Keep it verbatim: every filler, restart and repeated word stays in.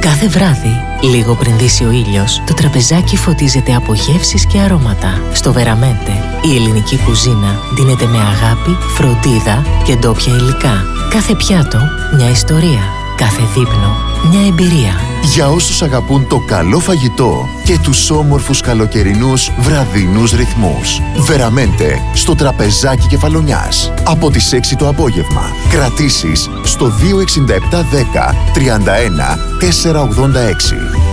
Κάθε βράδυ, λίγο πριν δύσει ο ήλιος, το τραπεζάκι φωτίζεται από γεύσεις και αρώματα. Στο Βεραμέντε, η ελληνική κουζίνα δίνεται με αγάπη, φροντίδα και ντόπια υλικά. Κάθε πιάτο, μια ιστορία. Κάθε δείπνο, μια εμπειρία. Για όσους αγαπούν το καλό φαγητό και τους όμορφους καλοκαιρινούς βραδινούς ρυθμούς. Βεραμέντε, στο τραπεζάκι Κεφαλονιάς. Από τις έξι το απόγευμα. Κρατήσεις στο δύο έξι επτά ένα μηδέν τριάντα ένα τετρακόσια ογδόντα έξι.